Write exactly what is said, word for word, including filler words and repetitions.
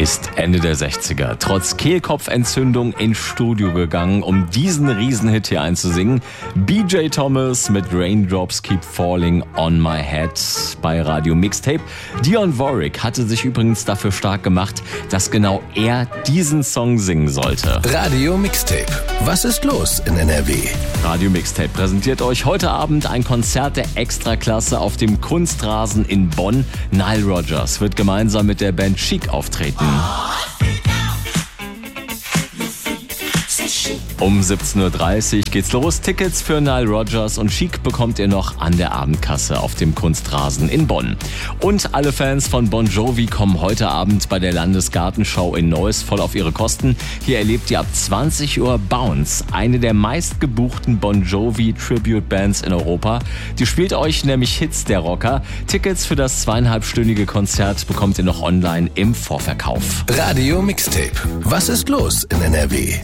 ist Ende der sechziger trotz Kehlkopfentzündung ins Studio gegangen, um diesen Riesenhit hier einzusingen. B J Thomas mit Raindrops Keep Falling on My Head bei Radio Mixtape. Dionne Warwick hatte sich übrigens dafür stark gemacht, dass genau er diesen Song singen sollte. Radio Mixtape. Was ist los in N R W? Radio Mixtape präsentiert euch heute Abend ein Konzert der Extraklasse auf dem Kunstrasen in Bonn. Nile Rodgers wird gemeinsam mit der Band Chic auftreten. Um siebzehn Uhr dreißig geht's los. Tickets für Nile Rodgers und Chic bekommt ihr noch an der Abendkasse auf dem Kunstrasen in Bonn. Und alle Fans von Bon Jovi kommen heute Abend bei der Landesgartenschau in Neuss voll auf ihre Kosten. Hier erlebt ihr ab zwanzig Uhr Bounce, eine der meistgebuchten Bon Jovi Tribute Bands in Europa. Die spielt euch nämlich Hits der Rocker. Tickets für das zweieinhalbstündige Konzert bekommt ihr noch online im Vorverkauf. Radio Mixtape. Was ist los in N R W?